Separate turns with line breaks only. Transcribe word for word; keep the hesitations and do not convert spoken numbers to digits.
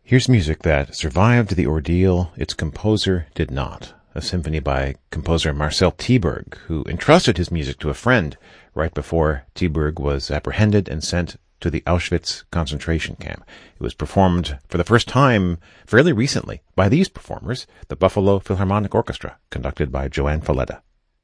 Here's music that survived the ordeal its composer did not. A symphony by composer Marcel Tieberg, who entrusted his music to a friend right before Tieberg was apprehended and sent to the Auschwitz concentration camp. It was performed for the first time fairly recently by these performers, the Buffalo Philharmonic Orchestra, conducted by Joanne Falletta.